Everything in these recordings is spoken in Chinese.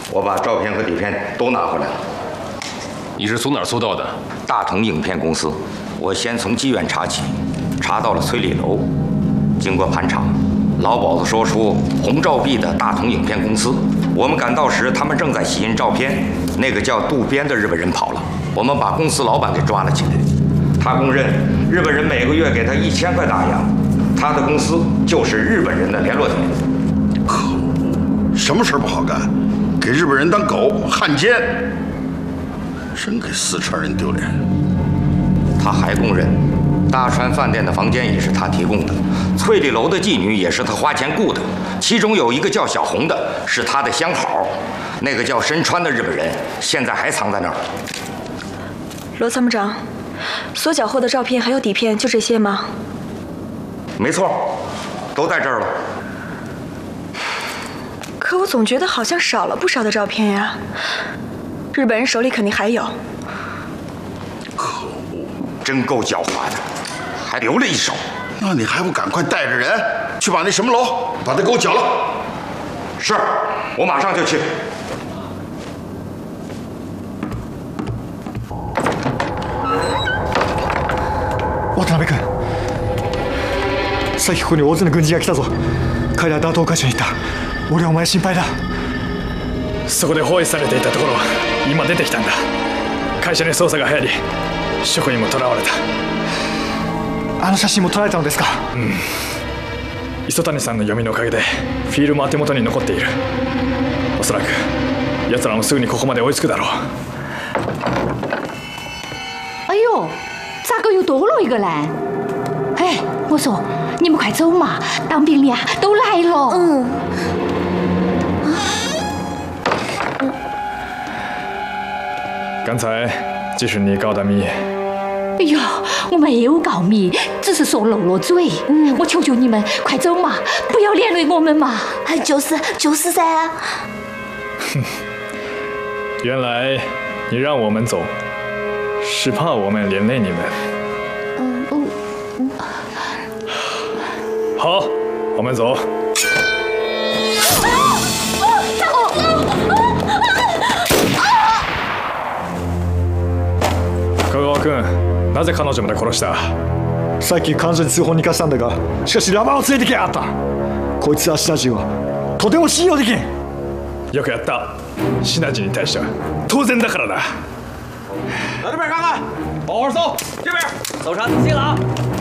我把照片和底片都拿回来了。 你是从哪儿搜到的？ 大同影片公司。我先从妓院查起，查到了崔礼楼。经过盘查，老鸨子说出红照壁的大同影片公司。我们赶到时，他们正在洗印照片。那个叫渡边的日本人跑了，我们把公司老板给抓了起来。他供认，日本人每个月给他1000块大洋，他的公司就是日本人的联络点。 可恶，什么事不好干，给日本人当狗汉奸，真给四川人丢脸。 他还供认，大川饭店的房间也是他提供的，翠里楼的妓女也是他花钱雇的，其中有一个叫小红的，是他的相好。那个叫深川的日本人，现在还藏在那儿。 罗参谋长，所缴获的照片还有底片就这些吗？ 没错，都在这儿了。 可我总觉得好像少了不少的照片呀。日本人手里肯定还有。 可恶，真够狡猾的，还留了一手。 那你还不赶快带着人去把那什么楼把它给我缴了？ 是，我马上就去。 渡辺君、さっきここに大勢の軍人が来たぞ。彼ら打倒会社に行った。俺はお前心配だ。 そこで包囲されていたところ今出てきたんだ。会社に捜査が入り職員も囚われた。 あの写真も撮られたのですか？ うん。磯谷さんの読みのおかげでフィルムは手元に残っている。おそらく奴らもすぐにここまで追いつくだろう。 哎呦，咋个又多了一个呢？哎，我说你们快走嘛，当兵的呀都来了。 刚才即是你告的密。 哎呦，我没有告密，只是说漏了嘴。我求求你们快走嘛，不要连累我们嘛。 就是噻。 哼，原来你让我们走，是怕我们连累你们。好，我们走。香川君、なぜ彼女まで殺した？ さっき彼女に通報に行かしたんだが、しかしラバーを連れてきやがった。こいつはシナジーはとても信用できん。 よくやった。シナジーに対しては当然だからな。 来这边看看，好好搜，这边搜查仔细了啊！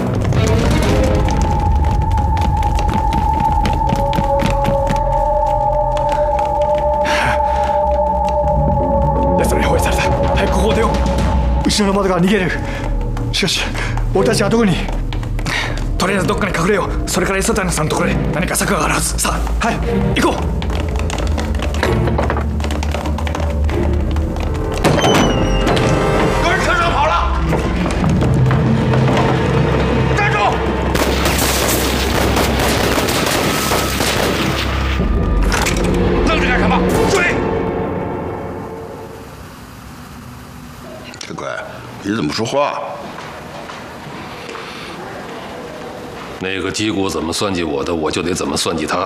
奴らに包囲された。早くここを出よう。 後ろの窓から逃げる。しかし俺たちはどこに？ とりあえずどっかに隠れよう。それから磯谷さんのところで何か策があるはず。さあ、はい、行こう。 有人乘车跑了！站住！愣着干什么？追！ 这乖，你怎么不说话？ 那个击鼓怎么算计我的，我就得怎么算计他。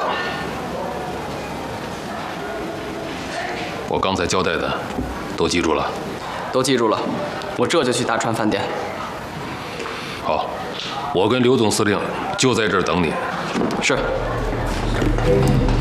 我刚才交代的，都记住了？ 都记住了，我这就去大川饭店。 好，我跟刘总司令就在这儿等你。 是。